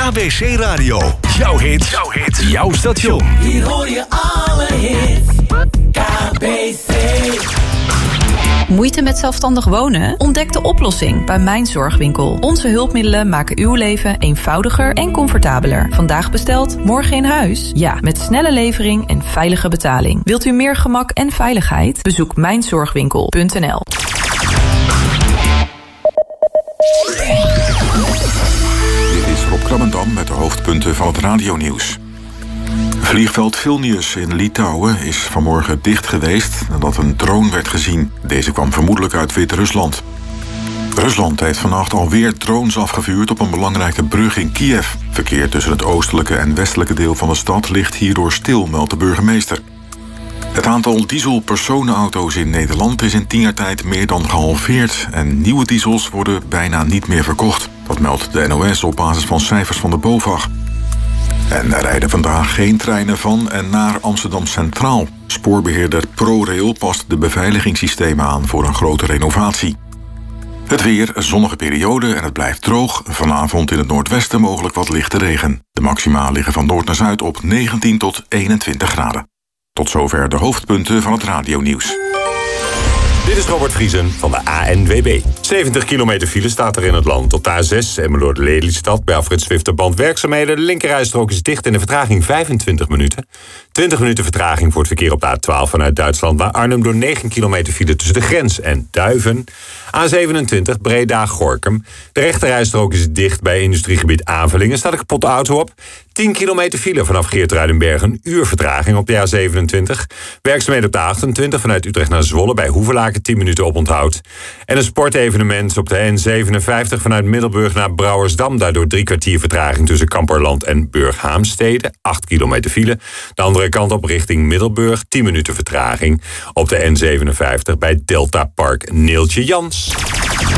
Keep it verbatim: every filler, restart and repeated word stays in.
K B C Radio. Jouw hit, jouw hit, jouw station. Hier hoor je alle hits. K B C. Moeite met zelfstandig wonen? Ontdek de oplossing bij Mijn Zorgwinkel. Onze hulpmiddelen maken uw leven eenvoudiger en comfortabeler. Vandaag besteld, morgen in huis? Ja, met snelle levering en veilige betaling. Wilt u meer gemak en veiligheid? Bezoek mijn zorgwinkel punt n l. Dit is Rob Krabbendam met de hoofdpunten van het radionieuws. Vliegveld Vilnius in Litouwen is vanmorgen dicht geweest nadat een drone werd gezien. Deze kwam vermoedelijk uit Wit-Rusland. Rusland heeft vannacht alweer drones afgevuurd op een belangrijke brug in Kiev. Verkeer tussen het oostelijke en westelijke deel van de stad ligt hierdoor stil, meldt de burgemeester. Het aantal dieselpersonenauto's in Nederland is in tien jaar tijd meer dan gehalveerd en nieuwe diesels worden bijna niet meer verkocht. Dat meldt de N O S op basis van cijfers van de BOVAG. En er rijden vandaag geen treinen van en naar Amsterdam Centraal. Spoorbeheerder ProRail past de beveiligingssystemen aan voor een grote renovatie. Het weer, een zonnige periode en het blijft droog. Vanavond in het noordwesten mogelijk wat lichte regen. De maxima liggen van noord naar zuid op negentien tot eenentwintig graden. Tot zover de hoofdpunten van het radionieuws. Dit is Robert Vriesen van de A N W B. zeventig kilometer file staat er in het land. Op de A zes, Emmeloord-Lelystad, bij Alfred Zwifterband werkzaamheden. De linkerrijstrook is dicht en de vertraging vijfentwintig minuten. twintig minuten vertraging voor het verkeer op de A twaalf vanuit Duitsland naar Arnhem door negen kilometer file tussen de Grens en Duiven. A zevenentwintig, Breda-Gorinchem. De rechterrijstrook is dicht bij industriegebied Avelingen. Staat een kapotte auto op. tien kilometer file vanaf Geertruidenberg. Een uur vertraging op de A zevenentwintig. Werkzaamheden op de A achtentwintig vanuit Utrecht naar Zwolle bij Hoevelaken tien minuten oponthoud. En een sportevenement op de N zevenenvijftig vanuit Middelburg naar Brouwersdam. Daardoor drie kwartier vertraging tussen Kamperland en Burghaamstede. acht kilometer file. De andere kant op richting Middelburg. tien minuten vertraging op de N zevenenvijftig bij Delta Park Neeltje Jans.